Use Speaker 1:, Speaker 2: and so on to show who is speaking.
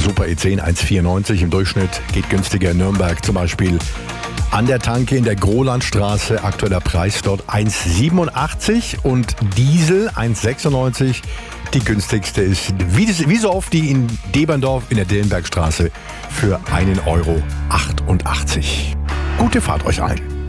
Speaker 1: Super E10 1,94 im Durchschnitt, geht günstiger in Nürnberg zum Beispiel. An der Tanke in der Grolandstraße, aktueller Preis dort 1,87 und Diesel 1,96. Die günstigste ist, wie so oft, die in Deberndorf in der Dillenbergstraße für 1,88 Euro. Gute Fahrt euch allen.